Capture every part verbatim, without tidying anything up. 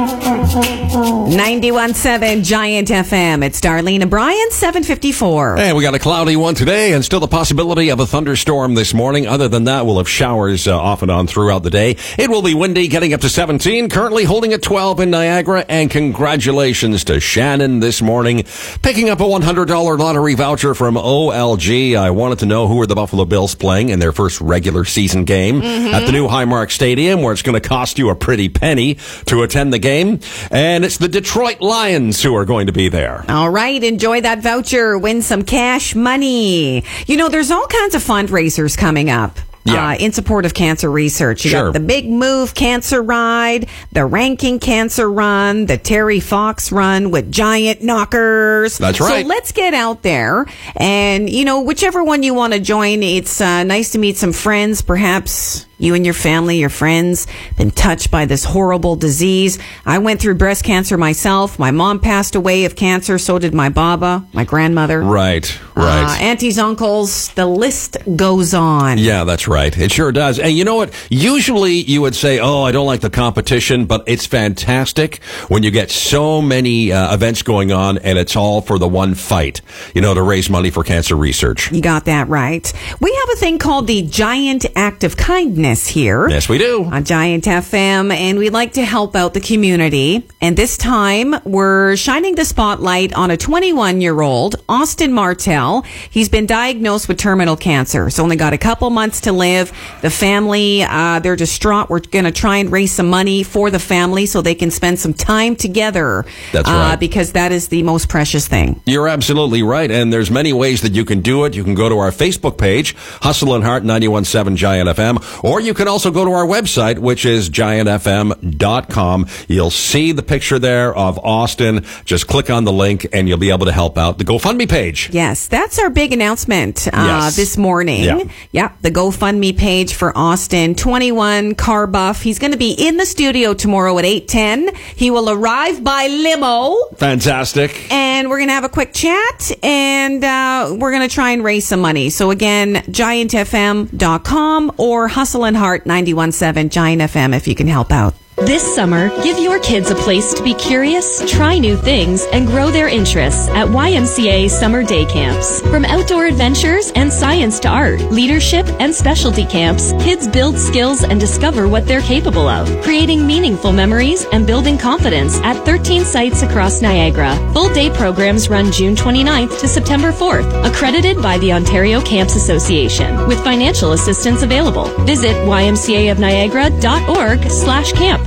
ninety-one point seven Giant F M. It's Darlene and Brian, seven fifty-four. Hey, we got a cloudy one today and still the possibility of a thunderstorm this morning. Other than that, we'll have showers uh, off and on throughout the day. It will be windy, getting up to seventeen, currently holding at twelve in Niagara. And congratulations to Shannon this morning, picking up a one hundred dollars lottery voucher from O L G. I wanted to know who were the Buffalo Bills playing in their first regular season game mm-hmm. at the new Highmark Stadium, where it's going to cost you a pretty penny to attend the game. And it's the Detroit Lions who are going to be there. All right. Enjoy that voucher. Win some cash money. You know, there's all kinds of fundraisers coming up. Yeah. Uh, in support of cancer research. You sure. got the Big Move Cancer Ride, the Ranking Cancer Run, the Terry Fox Run with giant knockers. That's right. So let's get out there and, you know, whichever one you want to join, it's uh, nice to meet some friends, perhaps you and your family, your friends, been touched by this horrible disease. I went through breast cancer myself. My mom passed away of cancer. So did my baba, my grandmother. Right, right. Uh, aunties, uncles, the list goes on. Yeah, that's right. It sure does. And you know what? Usually you would say, oh, I don't like the competition, but it's fantastic when you get so many uh, events going on and it's all for the one fight, you know, to raise money for cancer research. You got that right. We have a thing called the Giant Act of Kindness here. Yes, we do. On Giant F M, and we like to help out the community. And this time, we're shining the spotlight on a twenty-one-year-old, Austin Martell. He's been diagnosed with terminal cancer. He's only got a couple months to live. The family, uh, they're distraught. We're going to try and raise some money for the family so they can spend some time together. That's right. Uh, because that is the most precious thing. You're absolutely right. And there's many ways that you can do it. You can go to our Facebook page, Hustle and Heart ninety-one point seven Giant F M, or you can also go to our website, which is giant f m dot com. You'll see the picture there of Austin. Just click on the link and you'll be able to help out the GoFundMe page. Yes, that's our big announcement uh, yes. this morning. Yeah. yeah, the GoFundMe page for Austin, twenty-one, car buff. He's going to be in the studio tomorrow at eight ten. He will arrive by limo. Fantastic. And we're going to have a quick chat, and uh, we're going to try and raise some money. So again, giant f m dot com or Hustle and Heart ninety-one point seven Giant F M if you can help out. This summer, give your kids a place to be curious, try new things, and grow their interests at Y M C A Summer Day Camps. From outdoor adventures and science to art, leadership, and specialty camps, kids build skills and discover what they're capable of, creating meaningful memories and building confidence at thirteen sites across Niagara. Full day programs run June twenty-ninth to September fourth, accredited by the Ontario Camps Association, with financial assistance available. Visit y m c a of niagara dot org slash camp.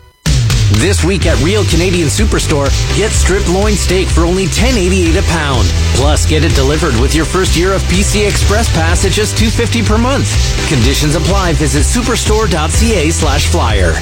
This week at Real Canadian Superstore, get strip loin steak for only ten eighty-eight a pound. Plus, get it delivered with your first year of P C Express Pass at just two fifty per month. Conditions apply. Visit superstore dot c a slash flyer.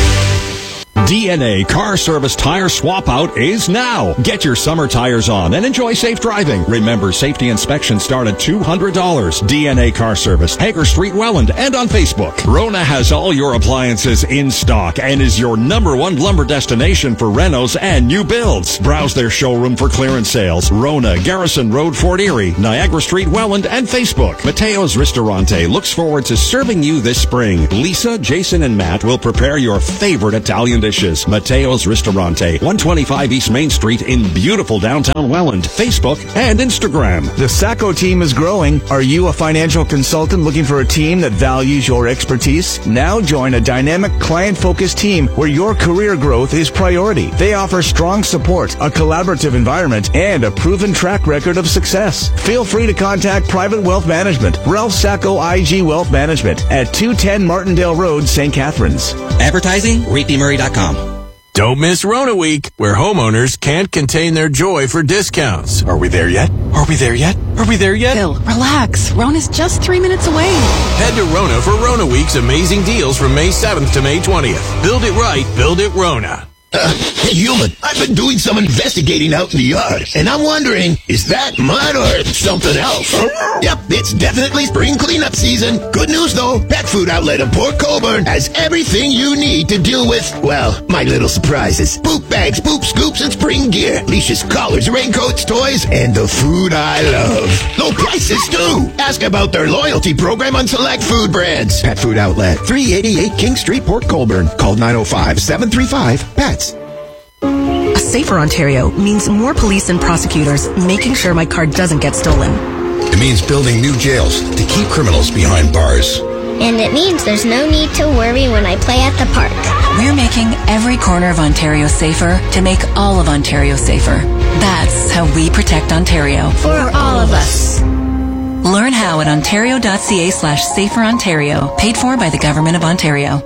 D N A Car Service Tire Swap Out is now. Get your summer tires on and enjoy safe driving. Remember, safety inspections start at two hundred dollars. D N A Car Service, Hager Street, Welland, and on Facebook. Rona has all your appliances in stock and is your number one lumber destination for renos and new builds. Browse their showroom for clearance sales. Rona, Garrison Road, Fort Erie, Niagara Street, Welland, and Facebook. Mateo's Ristorante looks forward to serving you this spring. Lisa, Jason, and Matt will prepare your favorite Italian dishes. Mateo's Ristorante, one twenty-five East Main Street in beautiful downtown Welland. Facebook and Instagram. The Sacco team is growing. Are you a financial consultant looking for a team that values your expertise? Now join a dynamic, client-focused team where your career growth is priority. They offer strong support, a collaborative environment, and a proven track record of success. Feel free to contact Private Wealth Management, Ralph Sacco I G Wealth Management at two ten Martindale Road, Saint Catharines. Advertising, rate b murray dot com. Don't miss Rona Week, where homeowners can't contain their joy for discounts. Are we there yet? Are we there yet? Are we there yet? Phil, relax. Rona's just three minutes away. Head to Rona for Rona Week's amazing deals from May seventh to May twentieth. Build it right, build it Rona. Uh, hey, human, I've been doing some investigating out in the yard, and I'm wondering, is that mud or something else? Yep, it's definitely spring cleanup season. Good news, though, Pet Food Outlet of Port Colborne has everything you need to deal with, well, my little surprises. Poop bags, poop scoops, and spring gear. Leashes, collars, raincoats, toys, and the food I love. Low prices, too. Ask about their loyalty program on select food brands. Pet Food Outlet, three eighty-eight King Street, Port Colborne. Call nine oh five, seven three five, P E T S. Safer Ontario means more police and prosecutors making sure my car doesn't get stolen. It means building new jails to keep criminals behind bars. And it means there's no need to worry when I play at the park. We're making every corner of Ontario safer to make all of Ontario safer. That's how we protect Ontario. For all of us. Learn how at ontario.ca slash safer Ontario. Paid for by the Government of Ontario.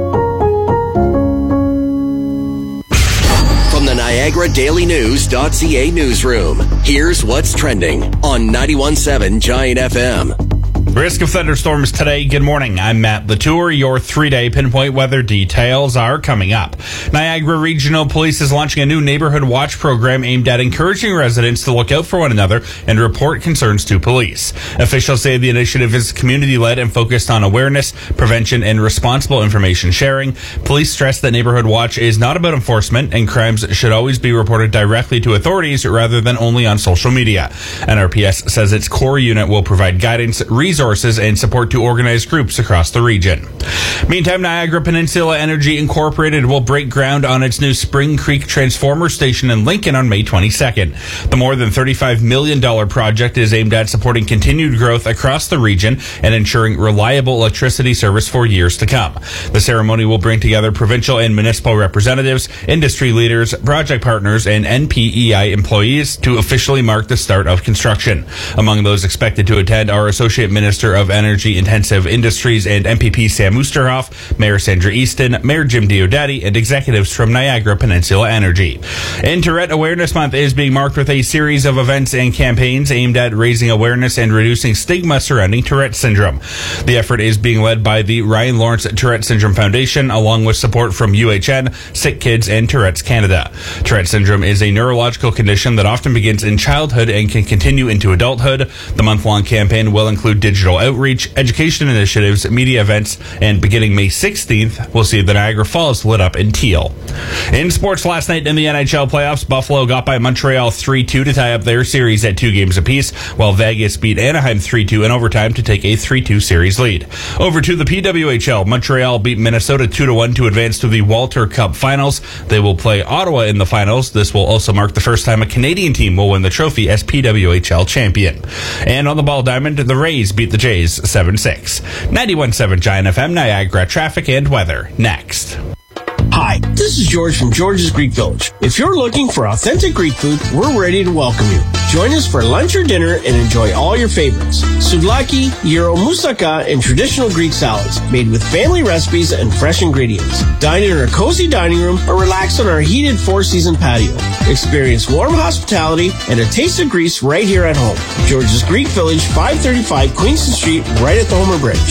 From the Niagara Daily News.ca newsroom, here's what's trending on ninety-one point seven Giant F M. Risk of thunderstorms today. Good morning. I'm Matt Latour. Your three-day pinpoint weather details are coming up. Niagara Regional Police is launching a new neighborhood watch program aimed at encouraging residents to look out for one another and report concerns to police. Officials say the initiative is community-led and focused on awareness, prevention, and responsible information sharing. Police stress that neighborhood watch is not about enforcement and crimes should always be reported directly to authorities rather than only on social media. N R P S says its core unit will provide guidance, resources, and support to organized groups across the region. Meantime, Niagara Peninsula Energy Incorporated will break ground on its new Spring Creek Transformer Station in Lincoln on May twenty-second. The more than thirty-five million dollars project is aimed at supporting continued growth across the region and ensuring reliable electricity service for years to come. The ceremony will bring together provincial and municipal representatives, industry leaders, project partners, and N P E I employees to officially mark the start of construction. Among those expected to attend are Associate Minister of Energy Intensive Industries and M P P Sam Oosterhoff, Mayor Sandra Easton, Mayor Jim Diodati, and executives from Niagara Peninsula Energy. And Tourette Awareness Month is being marked with a series of events and campaigns aimed at raising awareness and reducing stigma surrounding Tourette syndrome. The effort is being led by the Ryan Lawrence Tourette Syndrome Foundation, along with support from U H N, Sick Kids, and Tourette's Canada. Tourette syndrome is a neurological condition that often begins in childhood and can continue into adulthood. The month-long campaign will include digital outreach, education initiatives, media events, and beginning May sixteenth, we'll see the Niagara Falls lit up in teal. In sports last night in the N H L playoffs, Buffalo got by Montreal three two to tie up their series at two games apiece, while Vegas beat Anaheim three two in overtime to take a three two series lead. Over to the P W H L, Montreal beat Minnesota two to one to advance to the Walter Cup Finals. They will play Ottawa in the finals. This will also mark the first time a Canadian team will win the trophy as P W H L champion. And on the Ball Diamond, the Rays beat the Jays seven six. ninety-one point seven Giant F M, Niagara traffic and weather next. Hi, this is George from George's Greek Village. If you're looking for authentic Greek food, we're ready to welcome you. Join us for lunch or dinner and enjoy all your favorites. Souvlaki, gyro, moussaka, and traditional Greek salads made with family recipes and fresh ingredients. Dine in our cozy dining room or relax on our heated four-season patio. Experience warm hospitality and a taste of Greece right here at home. George's Greek Village, five thirty-five Queenston Street, right at the Homer Bridge.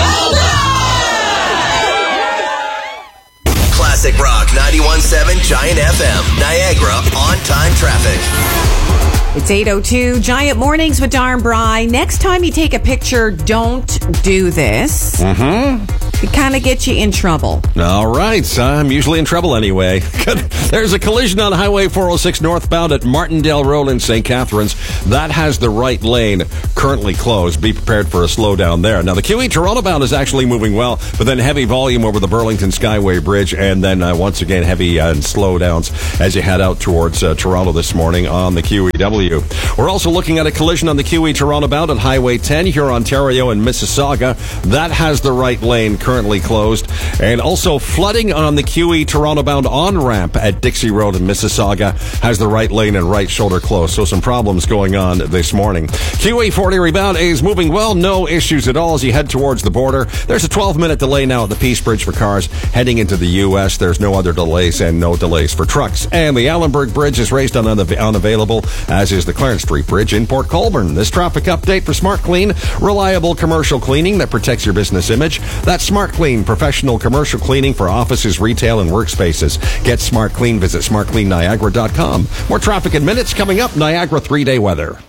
Classic Rock ninety-one point seven Giant F M, Niagara on-time traffic. It's eight oh two, Giant Mornings with Darren Bry. Next time you take a picture, don't do this. Mm-hmm. It kind of gets you in trouble. All right. I'm usually in trouble anyway. There's a collision on Highway four oh six northbound at Martindale Road in Saint Catharines. That has the right lane currently closed. Be prepared for a slowdown there. Now, the Q E Toronto bound is actually moving well, but then heavy volume over the Burlington Skyway Bridge, and then uh, once again heavy uh, slowdowns as you head out towards uh, Toronto this morning on the Q E W. We're also looking at a collision on the Q E Toronto bound at Highway ten here, Ontario and Mississauga. That has the right lane currently closed. And also flooding on the Q E Toronto bound on-ramp at Dixie Road in Mississauga has the right lane and right shoulder closed. So some problems going on this morning. Q E forty rebound is moving well. No issues at all as you head towards the border. There's a twelve-minute delay now at the Peace Bridge for cars heading into the U S. There's no other delays and no delays for trucks. And the Allenberg Bridge is raised on unav- unavailable, as is the Clarence Street Bridge in Port Colborne. This traffic update for Smart Clean, reliable commercial cleaning that protects your business image. That's Smart Clean, professional commercial cleaning for offices, retail, and workspaces. Get Smart Clean. Visit smart clean niagara dot com. More traffic in minutes coming up. Niagara three-day weather.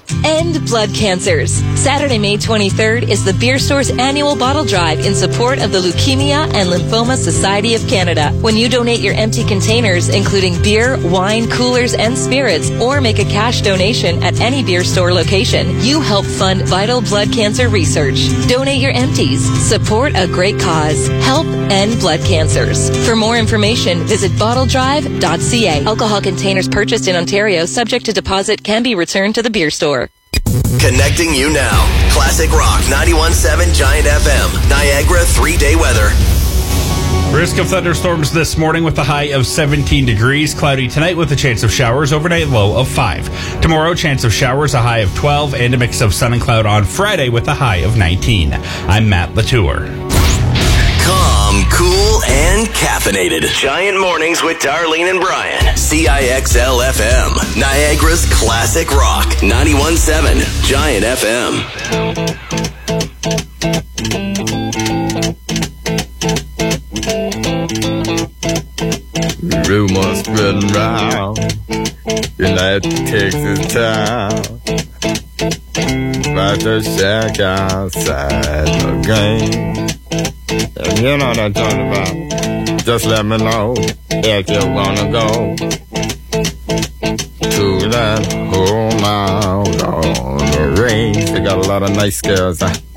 End blood cancers. Saturday, May twenty-third is the Beer Store's annual bottle drive in support of the Leukemia and Lymphoma Society of Canada. When you donate your empty containers, including beer, wine, coolers, and spirits, or make a cash donation at any Beer Store location, you help fund vital blood cancer research. Donate your empties. Support a great cause. Help end blood cancers. For more information, visit bottle drive dot c a. Alcohol containers purchased in Ontario, subject to deposit, can be returned to the Beer Store. Connecting you now. Classic Rock ninety-one point seven Giant F M. Niagara three-day weather. Risk of thunderstorms this morning with a high of seventeen degrees. Cloudy tonight with a chance of showers. Overnight low of five. Tomorrow, chance of showers, a high of twelve, and a mix of sun and cloud on Friday with a high of nineteen. I'm Matt Latour. Calm, cool, and caffeinated. Giant Mornings with Darlene and Brian. C I X L F M. Niagara's Classic Rock. ninety-one point seven Giant F M. Rumors spreading round in that Texas town about the shack outside the game. And you know what I'm talking about. Just let me know if you wanna go to that home out on the range. They got a lot of nice girls.